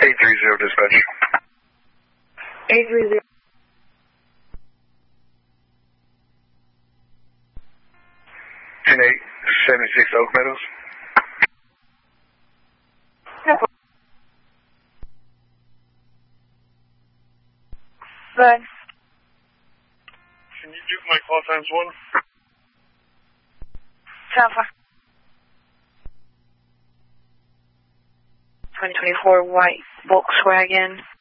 830 dispatch. 830. Ten 876 Oak Meadows. Good. Can you do my call times 1? Alpha. 2024 white Volkswagen